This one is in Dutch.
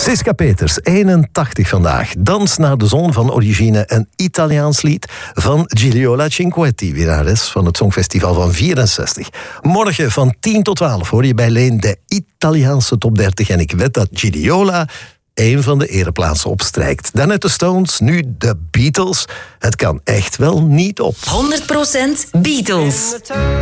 Siska Peters, 81 vandaag. Dans naar de zon van origine, een Italiaans lied van Gigliola Cinquetti, winnares van het Songfestival van 64. Morgen van 10 tot 12 hoor je bij Leen de Italiaanse top 30. En ik weet dat Gigliola een van de ereplaatsen opstrijkt. Daarnet de Stones, nu de Beatles. Het kan echt wel niet op. 100% Beatles.